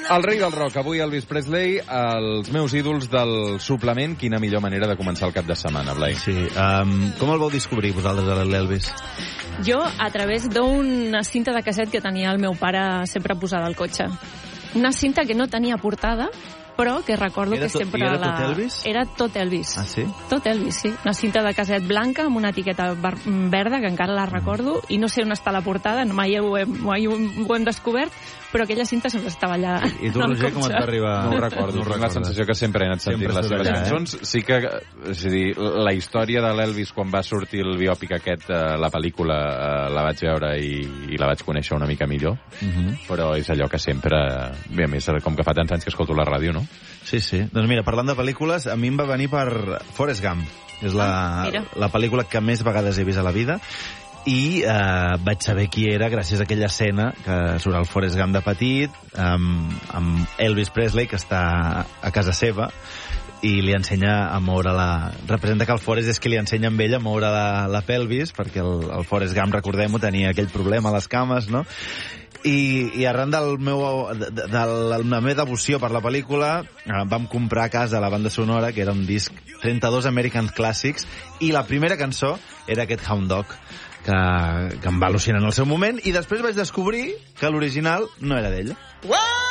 El rei del rock, avui Elvis Presley, els meus ídols del suplement. Quina millor manera de començar el cap de setmana, Blai. Sí, com el vau descobrir vosaltres, l'Elvis? Jo, a través d'una cinta de casset que tenia el meu pare sempre posada al cotxe. Una cinta que no tenia portada, però que recordo que sempre... Era tot Elvis? Era tot Elvis. Ah, sí? Tot Elvis, sí. Una cinta de casset blanca amb una etiqueta verda, que encara la recordo, i no sé on està la portada, mai ho hem descobert, però aquella cinta sempre estava allà. I tu, Roger, com et va arribar? No ho recordo. Tinc la sensació que sempre he anat sentint les seves cançons. Sí que, és a dir, la història de l'Elvis, quan va sortir el biòpic aquest, la pel·lícula, la vaig veure i la vaig conèixer una mica millor, però és allò que sempre... Bé, a més, com que fa tants anys que escolto la ràdio, no? Sí, sí. Doncs mira, parlant de pel·lícules, a mi em va venir per Forrest Gump. És la pel·lícula que més vegades he vist a la vida. I vaig saber qui era gràcies a aquella escena que surt el Forrest Gump de petit, amb Elvis Presley, que està a casa seva, i li ensenya a moure la... Representa que el Forrest és que li ensenya amb ell a moure la pelvis, perquè el Forrest Gump, recordem-ho, tenia aquell problema a les cames, no? I arran de la meva devoció per la pel·lícula, vam comprar a casa la banda sonora, que era un disc 32 American Classics, i la primera cançó era aquest Hound Dog, que em va al·lucinar en el seu moment, i després vaig descobrir que l'original no era d'ell.